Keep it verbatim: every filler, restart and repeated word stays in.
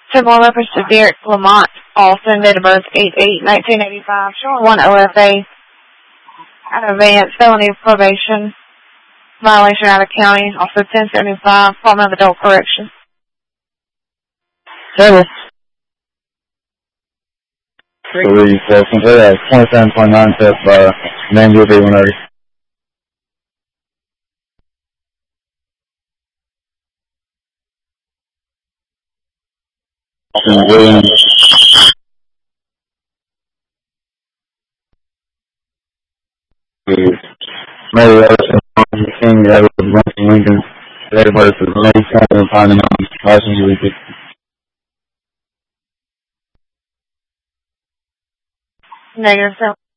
Two more reference to Derek Lamont Alston, date of birth eight eight nineteen eighty-five, showing one O F A, out of advance, felony of probation, violation out of county, also ten seventy-five, Department of Adult Correction. Service. Police, uh, complete twenty-seven twenty-nine, tip, uh, name will be whenever. William. Mary Ellison, King, Edward, Lincoln, date of birth is May seventh, finding on license week. Negative,